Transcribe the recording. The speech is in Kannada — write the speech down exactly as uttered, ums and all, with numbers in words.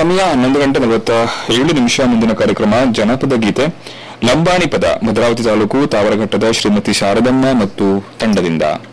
ಸಮಯ ಹನ್ನೊಂದು ಗಂಟೆ ನಲವತ್ತ ಏಳು ನಿಮಿಷ. ಮುಂದಿನ ಕಾರ್ಯಕ್ರಮ ಜನಪದ ಗೀತೆ. ಲಂಬಾಣಿ ಪದ ಭದ್ರಾವತಿ ತಾಲೂಕು ತಾವರಘಟ್ಟದ ಶ್ರೀಮತಿ ಶಾರದಮ್ಮ ಮತ್ತು ತಂಡದಿಂದ.